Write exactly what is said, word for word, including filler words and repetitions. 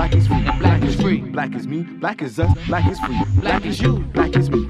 black is free, black is free. Black is me, black is us, black is free. Black is you, black is me,